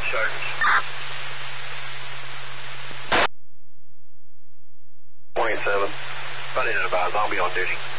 charges. 27. Buddy advised, I'll be on duty.